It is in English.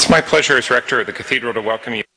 It's my pleasure as Rector of the Cathedral to welcome you